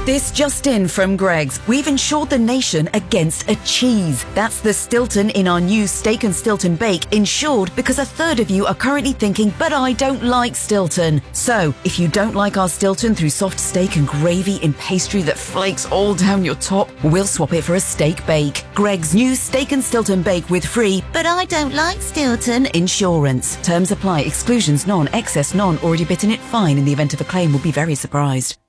This just in from Greggs. We've insured the nation against a cheese. That's the Stilton in our new Steak and Stilton Bake, insured because a third of you are currently thinking, but I don't like Stilton. So, if you don't like our Stilton through soft steak and gravy in pastry that flakes all down your top, we'll swap it for a steak bake. Greggs' new Steak and Stilton Bake with free, but I don't like Stilton insurance. Terms apply. Exclusions none. Excess none. Already bitten it fine. In the event of a claim, will be very surprised.